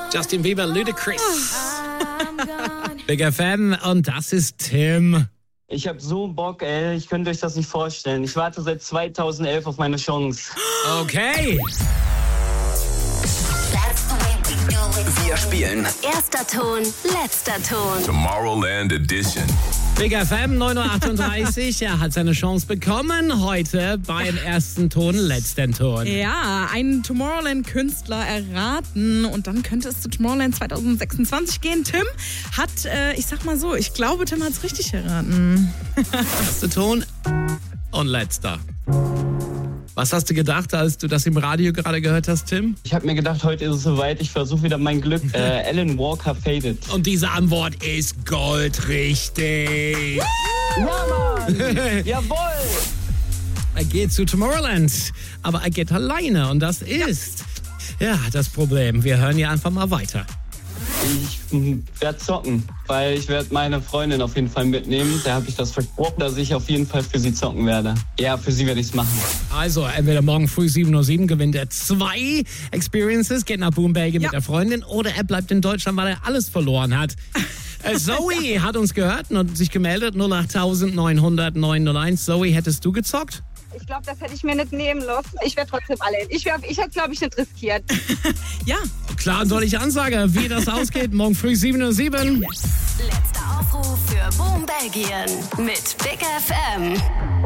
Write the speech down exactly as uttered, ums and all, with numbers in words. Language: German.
Justin Bieber, Ludacris. Big F M und das ist Tim. Ich hab so Bock, ey. Ich könnte euch das nicht vorstellen. Ich warte seit zweitausendelf auf meine Chance. Okay. Wir spielen Erster Ton, letzter Ton. Tomorrowland Edition. Big F M neun Uhr achtunddreißig. Er hat seine Chance bekommen heute beim ersten Ton, letzten Ton. Ja, einen Tomorrowland-Künstler erraten und dann könnte es zu Tomorrowland zwanzig sechsundzwanzig gehen. Tim hat, äh, ich sag mal so, ich glaube, Tim hat es richtig erraten. Erster Ton und letzter. Was hast du gedacht, als du das im Radio gerade gehört hast, Tim? Ich habe mir gedacht, heute ist es soweit. Ich versuche wieder mein Glück. Äh, Alan Walker, Faded. Und diese Antwort ist goldrichtig. Ja, Mann! Jawohl! Er geht zu Tomorrowland, aber er geht alleine und das ist ja das Problem. Wir hören hier einfach mal weiter. Ich werde zocken, weil ich werde meine Freundin auf jeden Fall mitnehmen. Da habe ich das versprochen, dass ich auf jeden Fall für sie zocken werde. Ja, für sie werde ich es machen. Also, entweder morgen früh sieben Uhr sieben gewinnt er zwei Experiences, geht nach Boom Belgien Ja. mit der Freundin, oder er bleibt in Deutschland, weil er alles verloren hat. Äh, Zoe hat uns gehört und sich gemeldet, null acht neun null null neun null eins. Zoe, hättest du gezockt? Ich glaube, das hätte ich mir nicht nehmen lassen. Ich wäre trotzdem alle. Ich, wär, ich hätte, glaube ich, nicht riskiert. Ja. Klar und deutliche Ansage, wie das ausgeht, morgen früh sieben Uhr sieben. Letzter Aufruf für Boom Belgien mit Big F M.